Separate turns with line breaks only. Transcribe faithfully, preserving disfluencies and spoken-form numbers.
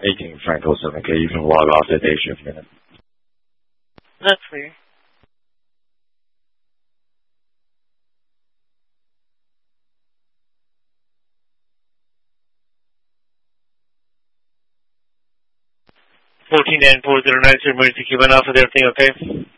eighteen Franco seven K, you can log off the day shift unit.
That's clear. fourteen nine four zero nine, sir, emergency Cuban Alpha, everything okay?